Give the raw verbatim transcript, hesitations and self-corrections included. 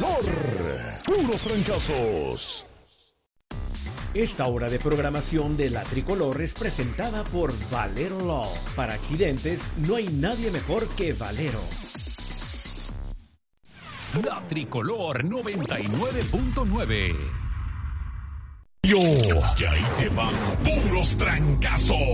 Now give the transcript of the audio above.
Tricolor. Puros trancazos. Esta hora de programación de La Tricolor es presentada por Valero Law. Para accidentes, no hay nadie mejor que Valero. La Tricolor noventa y nueve punto nueve. Yo, y ahí te van puros trancazos.